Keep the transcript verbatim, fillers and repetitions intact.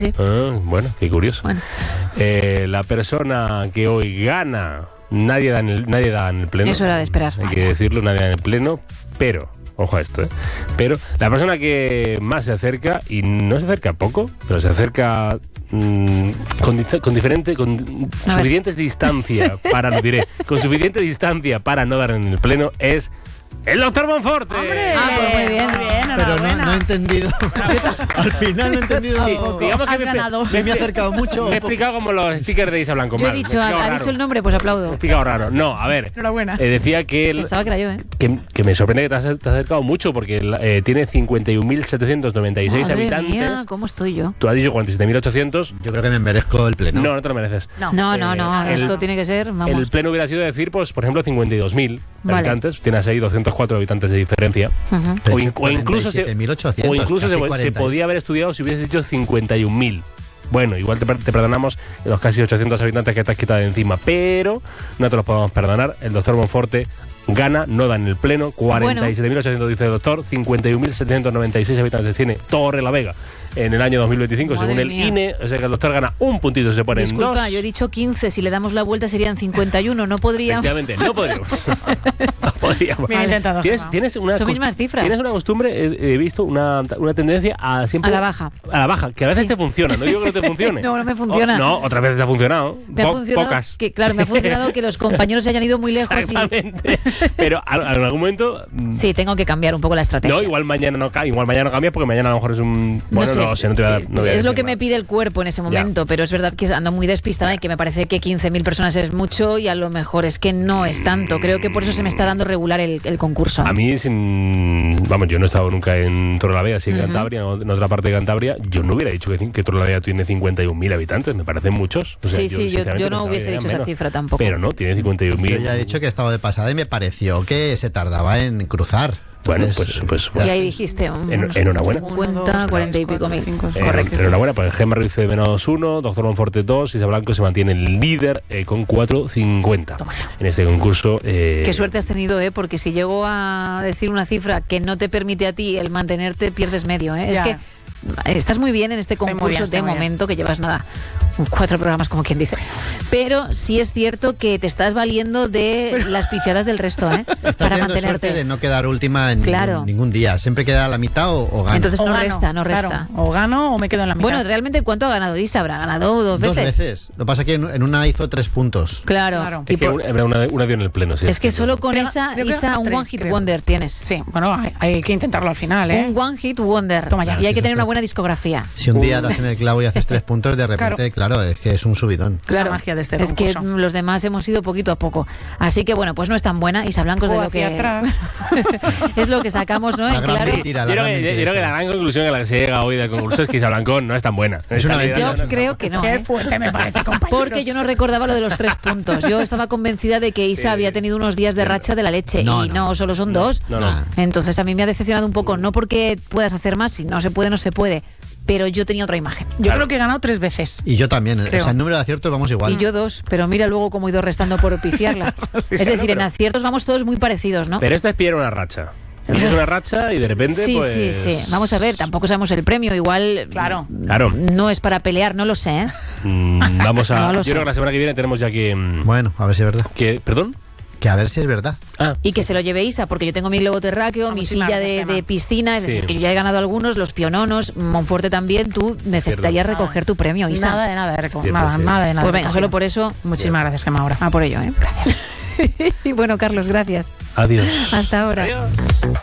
Sí. Ah, bueno, qué curioso. Bueno. Eh, la persona que hoy gana, nadie da en el, nadie da en el pleno. Eso era de esperar. Hay que decirlo, nadie da en el pleno, pero, ojo a esto, ¿eh? Pero la persona que más se acerca, y no se acerca poco, pero se acerca mmm, con, con diferente, con A suficientes distancia para, lo diré, con suficiente distancia para no dar en el pleno, es el doctor Monforte. ¡Hombre! Ah, pues muy bien. Muy bien, Pero no, enhorabuena. no he entendido. Al final no he entendido. Sí, digamos que Has me, ganado. Se me ha acercado mucho. me he explicado como los stickers de Isa Blanco. Yo he mal, me dicho, he ha, explicado ha raro. dicho el nombre, pues Me he aplaudo. explicado raro. No, a ver. Enhorabuena. Eh, decía que, el, Pensaba que era yo, ¿eh? que, que me sorprende que te has, te has acercado mucho porque eh, tiene cincuenta y un mil setecientos noventa y seis Madre habitantes. mía, ¿cómo estoy yo? Tú has dicho cuarenta y siete mil ochocientos. Yo creo que me merezco el pleno. No, no te lo mereces. No. No, no, no, Eh, esto el- tiene que ser, vamos. El pleno hubiera sido decir, pues, por ejemplo, cincuenta y dos mil Vale. habitantes. Tienes ahí doscientos cuatro habitantes de diferencia. Ujú. De O, hecho, in- o incluso, se, cuarenta y siete mil ochocientos, o incluso se, casi se cuarenta. podía haber estudiado si hubieses dicho cincuenta y un mil. Bueno, igual te, per- te perdonamos los casi ochocientos habitantes que te has quitado de encima, pero no te los podemos perdonar. El doctor Monforte gana, no da en el pleno. cuarenta y siete mil ochocientos dice el doctor, cincuenta y un mil setecientos noventa y seis habitantes tiene Torre la Vega en el año dos mil veinticinco, Madre según el mía. I N E. O sea que el doctor gana un puntito, se pone en Disculpa, dos. yo he dicho quince, si le damos la vuelta serían cincuenta y uno, no podría. Efectivamente, no podríamos. No podríamos. Bien intentado. ¿Tienes, Gemma. tienes una Son cos- mismas cifras. Tienes una costumbre, he, he visto una, una tendencia a siempre. A la baja. A la baja, que a veces Sí. te funciona. No digo que no te funcione. No, no me funciona. O- no, otras veces te ha funcionado. Me ha Po- funcionado Pocas. que, claro, me ha funcionado que los compañeros se hayan ido muy lejos y Exactamente. Pero a- en algún momento. mm, sí, tengo que cambiar un poco la estrategia. No, igual mañana no, ca- igual mañana no cambia porque mañana a lo mejor es un. Bueno, no, sé, no te voy a dar. no voy a es lo decir que me nada. pide el cuerpo en ese momento, pero es verdad que ando muy despistada y que me parece que quince mil personas es mucho y a lo mejor es que no es tanto. Creo que por eso se me está dando regular el, el concurso. A mí, sin, vamos, yo no he estado nunca en Torrelavega, sí en Ujú. Cantabria, en otra parte de Cantabria. Yo no hubiera dicho que, que Torrelavega tiene cincuenta y un mil habitantes, me parecen muchos. O sea, sí, sí, yo, sinceramente yo no pensaba hubiese que dicho eran esa menos. cifra tampoco. Pero no, tiene cincuenta y un mil. Yo ya he dicho que he estado de pasada y me pareció que se tardaba en cruzar. Bueno, Entonces, pues, pues y bueno. ahí dijiste, un- En- unos enhorabuena. cincuenta, cuarenta y pico mil. cinco, Eh, correcto. enhorabuena, pues Gemma Ruiz de menos uno, doctor Monforte dos, Isa Blanco se mantiene el líder eh, con cuatro cincuenta en este concurso. eh, Qué suerte has tenido, ¿eh? Porque si llego a decir una cifra que no te permite a ti el mantenerte, pierdes medio, ¿eh? Es Ya. que estás muy bien en este Estoy muy concurso bien, estoy de muy bien. momento, que llevas nada, cuatro programas como quien dice. Pero sí es cierto que te estás valiendo de las pifiadas del resto, ¿eh? Estás Para teniendo suerte mantenerte. de no quedar última en Claro. ningún, ningún día. Siempre queda a la mitad o, o gana. Entonces O no gano, resta, no resta. claro. O gano o me quedo en la mitad. Bueno, realmente, ¿cuánto ha ganado Isa? ¿Habrá ganado dos veces? Dos veces. Lo que pasa es que en, en una hizo tres puntos. Claro. Claro. Y es que por- una, habrá una, una dio en el pleno, sí. es que solo con Creo- esa, creo que Isa, un tres, One Hit creo. Wonder tienes. Sí, bueno, hay, hay que intentarlo al final, ¿eh? Un One Hit Wonder. Toma ya. Y hay que tener Exacto. una buena discografía. Si un día das en el clavo y haces tres puntos, de repente, claro, es que es un subidón. La magia de este es que concurso. mm, los demás hemos ido poquito a poco. Así que bueno, pues no es tan buena. Isa Blanco es de O lo hacia que atrás. es lo que sacamos, ¿no? La En gran claro. mentira, Yo la creo, gran que, yo mentira creo que esa. la gran conclusión a la que se llega hoy del concurso es que Isa Blanco no es tan buena. Es una Está mentira. liderando- Yo creo que no. Qué ¿eh? fuerte me parece, compañeros. Porque yo no recordaba lo de los tres puntos. Yo estaba convencida de que Isa había tenido unos días de racha de la leche. No, y no. no, solo son dos. No, no. Ah. Entonces a mí me ha decepcionado un poco. No porque puedas hacer más, si no se puede, no se puede. Pero yo tenía otra imagen. Yo Claro. creo que he ganado tres veces. Y yo también. Creo. O sea, en número de aciertos vamos igual. Y yo dos, pero mira luego cómo he ido restando por pifiarla. Es decir, en aciertos vamos todos muy parecidos, ¿no? Pero esta es pillar una racha. Esta es una racha y de repente, Sí, pues. sí, sí. Vamos a ver, tampoco sabemos el premio. Igual Claro. Claro. no es para pelear, no lo sé. ¿eh? Mm, vamos a. No lo yo sé. creo que la semana que viene tenemos ya que. mm, Bueno, a ver si es verdad. que ¿Perdón? Que a ver si es verdad. Ah. Y que se lo lleve Isa, porque yo tengo mi globo terráqueo, Ah, mi muchísimas silla gracias, de, Gemma. de piscina, es Sí. decir, que yo ya he ganado algunos, los piononos, Monforte también. Tú necesitarías Nada. recoger tu premio, Isa. Nada de nada de reco- Cierto, nada, sí. nada de nada. Pues venga, recogido. solo por eso, Muchísimas gracias, Gemma, ahora. a por ello, ¿eh? Gracias. Y bueno, Carlos, gracias. Adiós. Hasta ahora. Adiós.